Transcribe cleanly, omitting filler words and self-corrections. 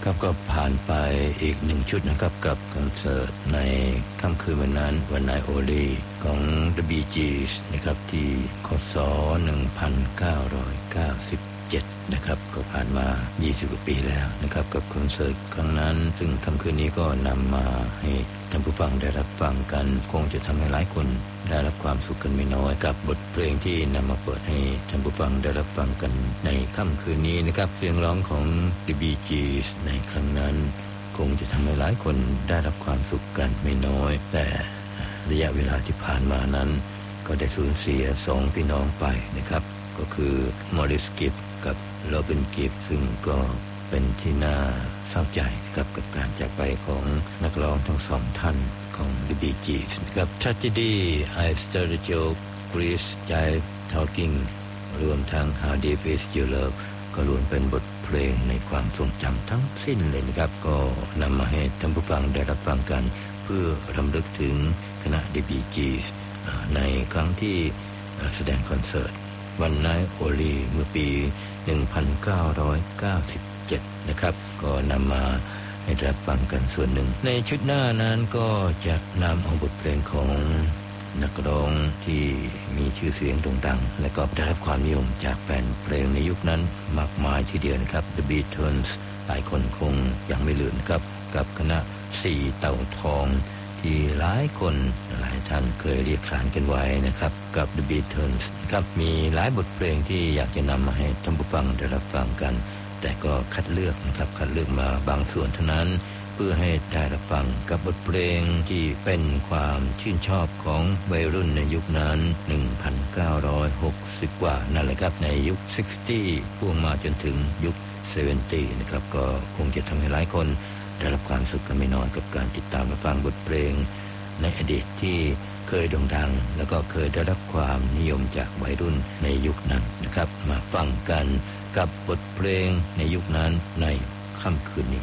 ครับก็ผ่านไปอีก1ชุดนะครับกับคอนเสิร์ตในค่ำคืนวันนั้นวันไนโอลีของ The Bee Gees นะครับที่คศ1997นะครับก็ผ่านมา20กว่าปีแล้วนะครับกับคอนเสิร์ตครั้งนั้นซึ่งค่ำคืนนี้ก็นำมาให้ท่านผู้ฟังได้รับฟังกันคงจะทำให้หลายคนได้รับความสุขกันไม่น้อยกับบทเพลงที่นำมาเปิดให้ท่านผู้ฟังได้รับฟังกันในค่ำคืนนี้นะครับเสียงร้องของ The Bee Gees ในครั้งนั้นคงจะทำให้หลายคนได้รับความสุขกันไม่น้อยแต่ระยะเวลาที่ผ่านมานั้นก็ได้สูญเสีย2พี่น้องไปนะครับก็คือมอริสกิฟกับโรบินกิฟซึ่งก็เป็นที่น่าเศร้าใจกับการจากไปของนักร้องทั้งสองท่านของ The Bee Gees กับ Tragedy I Started Joke Grease Jive Talking รวมทั้ง How Deep Is Your Love ก็ล้วนเป็นบทเพลงในความทรงจำทั้งสิ้นเลยนะครับก็นำมาให้ท่านผู้ฟังได้รับฟังกันเพื่อรำลึกถึงคณะ The Bee Gees ในครั้งที่แสดงคอนเสิร์ตวันไนท์โอลีเมื่อปี 1997 นะครับก็นำมาให้รับฟังกันส่วนหนึ่งในชุดหน้านั้นก็จะนำเอาบทเพลงของนักร้องที่มีชื่อเสียงโด่งดังและก็ได้รับความนิยมจากแฟนเพลงในยุคนั้นมากมายทีเดียวนะครับ The Beatles หลายคนคงยังไม่ลืมนะครับกับคณะ4เต่าทองที่หลายคนหลายท่านเคยเรียกขานกันไว้นะครับกับ The Beatles ครับมีหลายบทเพลงที่อยากจะนำมาให้ท่านผู้ฟังได้รับฟังกันแต่ก็คัดเลือกนะครับคัดเลือกมาบางส่วนเท่านั้นเพื่อให้ได้รับฟังกับบทเพลงที่เป็นความชื่นชอบของวัยรุ่นในยุคนั้น 1960 กว่านั่นแหละครับในยุค 60 พ่วงมาจนถึงยุค 70 นะครับก็คงจะทำให้หลายคนได้รับความสุขกันไม่น้อยกับการติดตามและฟังบทเพลงในอดีตที่เคยโด่งดังแล้วก็เคยได้รับความนิยมจากวัยรุ่นในยุคนั้นนะครับมาฟังกันกับบทเพลงในยุคนั้นในค่ำคืนนี้